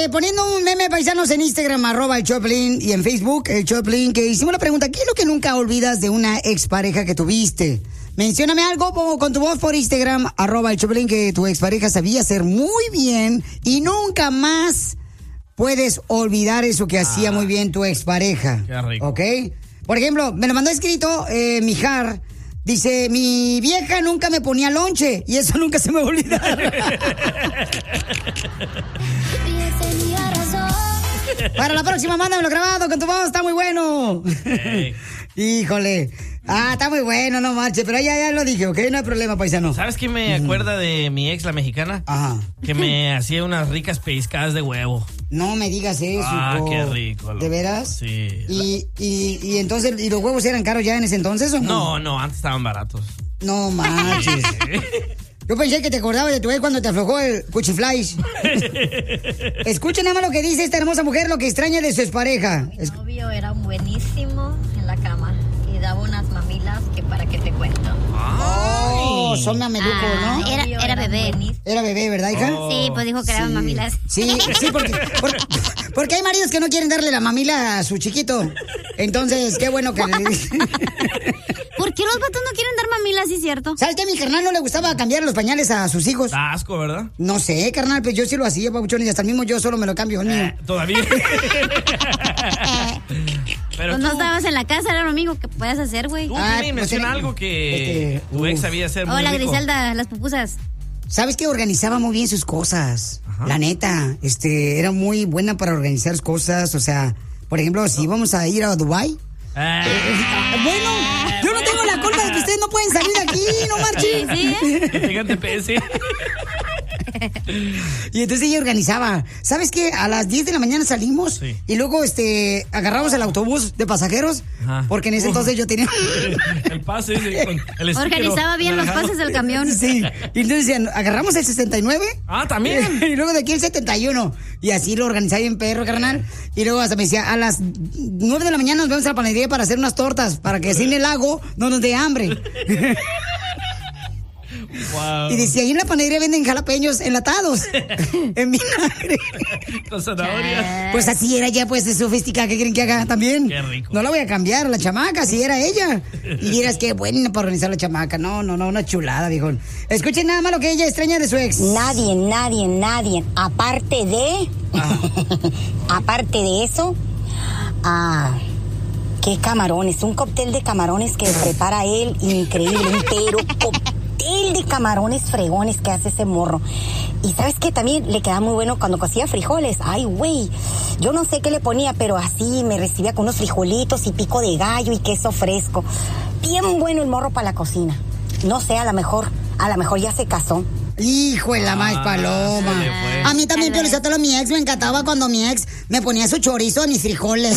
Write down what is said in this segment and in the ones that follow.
poniendo un meme, paisanos, en Instagram, @el_Choplin, y en Facebook, el Choplin, que hicimos la pregunta, ¿qué es lo que nunca olvidas de una expareja que tuviste? Mencióname algo con tu voz por Instagram, @el Choplin, que tu expareja sabía hacer muy bien y nunca más puedes olvidar eso que hacía muy bien tu expareja. Qué rico. ¿Ok? Por ejemplo, me lo mandó escrito Mijar. Dice, mi vieja nunca me ponía lonche y eso nunca se me va a olvidar. Para la próxima, mándamelo grabado con tu voz, está muy bueno. Hey. Híjole. Está muy bueno, no marche, pero ya lo dije, ¿ok? No hay problema, paisano. ¿Sabes qué me acuerda de mi ex, la mexicana? Ajá. Que me hacía unas ricas pescadas de huevo. No me digas eso, hijo. Qué rico. ¿De veras? Sí. Y entonces, ¿y los huevos eran caros ya en ese entonces o no? No, antes estaban baratos. No manches. Yo pensé que te acordabas de tu ex cuando te aflojó el cuchiflies. Escuchen nada más lo que dice esta hermosa mujer, lo que extraña de su expareja. Mi novio era buenísimo en la cama y daba unas mamilas que para qué te cuento. Oh, son mamelucos, ¿no? Era bebé. Era bebé, ¿verdad, hija? Sí, pues dijo que eran mamilas. Sí, porque hay maridos que no quieren darle la mamila a su chiquito. Entonces, qué bueno que le dicen. ¿Por qué los vatos no quieren dar mamilas, sí es cierto? ¿Sabes qué? A mi carnal no le gustaba cambiar los pañales a sus hijos. Da asco, ¿verdad? No sé, carnal, pues yo sí lo hacía, papuchón, y hasta el mismo yo solo me lo cambio el mío. Todavía. Pero pues no estabas en la casa, era lo mismo que puedes hacer, güey. Tú también menciona algo que tu ex sabía hacer muy Hola, rico. Griselda, las pupusas. ¿Sabes qué? Organizaba muy bien sus cosas. Ajá. La neta, era muy buena para organizar sus cosas. O sea, por ejemplo, si íbamos a ir a Dubái. Bueno, yo no tengo la culpa de que ustedes no pueden salir de aquí, no marchen. Sí, que tengan TPS. Y entonces ella organizaba. ¿Sabes qué? A las 10 de la mañana salimos y luego agarramos el autobús de pasajeros. Ajá. Porque en ese entonces yo tenía el pase con el organizaba bien los pases del camión. Sí. Y entonces decían, agarramos el 69. También. Y luego de aquí el 71. Y así lo organizaba bien perro, carnal. Y luego hasta me decía, a las 9 de la mañana nos vemos a la panadería para hacer unas tortas, para que así en el lago no nos dé hambre. Wow. Y decía, ahí en la panadería venden jalapeños enlatados en vinagre. Con zanahorias. Pues así era ya, pues, de sofisticada. ¿Qué quieren que haga también? Qué rico. No la voy a cambiar, la chamaca, así era ella. Y vieras qué buena para organizar la chamaca. No, una chulada, viejón. Escuchen nada más lo que ella extraña de su ex. Nadie. Aparte de... aparte de eso... qué camarones. Un cóctel de camarones que prepara él, increíble. Pero cóctel de camarones fregones que hace ese morro. Y ¿sabes qué? También le queda muy bueno cuando cocía frijoles. Ay, güey, yo no sé qué le ponía, pero así me recibía con unos frijolitos y pico de gallo y queso fresco. Bien bueno el morro para la cocina. No sé, a lo mejor ya se casó. Hijo de la más paloma. A mí también, Piolizotelo, mi ex me encantaba cuando mi ex me ponía su chorizo en mis frijoles.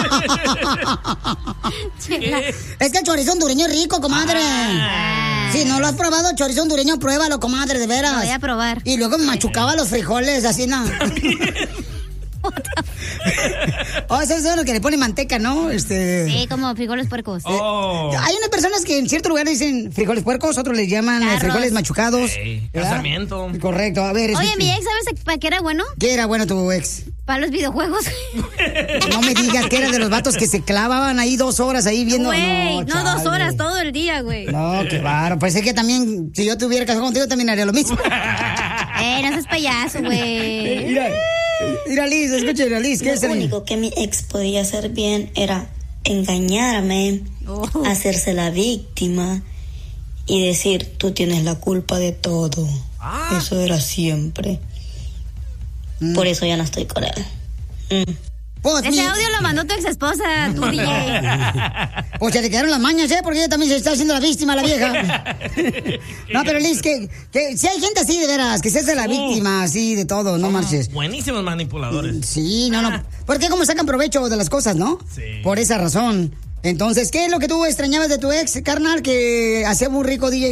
Es que el chorizo hondureño es rico, comadre. Si no lo has probado, chorizo hondureño, pruébalo, comadre, de veras. Lo voy a probar. Y luego me machucaba los frijoles, así, ¿no? Eso es lo que le pone manteca, ¿no? Sí, como frijoles puercos. Hay unas personas que en cierto lugar dicen frijoles puercos, otros les llaman frijoles machucados. Casamiento. Correcto, a ver. Oye, mi ex, ¿sabes para qué era bueno? ¿Qué era bueno tu ex? Para los videojuegos. No me digas que era de los vatos que se clavaban ahí 2 horas ahí viendo. Güey, no 2 horas, todo el día, güey. No, qué bárbaro. Pues es que también, si yo tuviera casado contigo, también haría lo mismo. No seas payaso, güey. Mira, Liz, escucha, Liz, ¿qué es lo único que mi ex podía hacer bien era engañarme, hacerse la víctima y decir, tú tienes la culpa de todo. Eso era siempre. Por eso ya no estoy con él. Ese audio lo mandó tu ex esposa, tu DJ. Pues se le quedaron las mañas, porque ella también se está haciendo la víctima, la vieja. No, pero Liz, que si hay gente así, de veras, que se hace la víctima, así, de todo, no marches. Buenísimos manipuladores. Sí, no. Porque como sacan provecho de las cosas, ¿no? Sí. Por esa razón. Entonces, ¿qué es lo que tú extrañabas de tu ex, carnal, que hacía muy rico DJ?